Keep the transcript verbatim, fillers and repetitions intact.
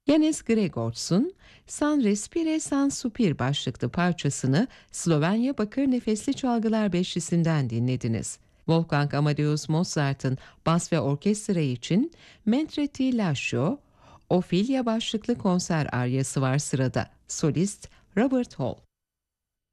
Yanis Gregorcs'un San Respire San Supir başlıklı parçasını Slovenya Bakır Nefesli Çalgılar Beşlisi'nden dinlediniz. Wolfgang Amadeus Mozart'ın bas ve orkestra için Mentre ti lascio, Ophelia başlıklı konser aryası var sırada. Solist Robert Hall.